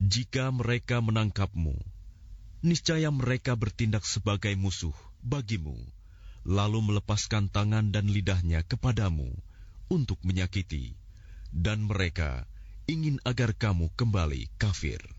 Jika mereka menangkapmu, niscaya mereka bertindak sebagai musuh bagimu, lalu melepaskan tangan dan lidahnya kepadamu untuk menyakiti, dan mereka ingin agar kamu kembali kafir.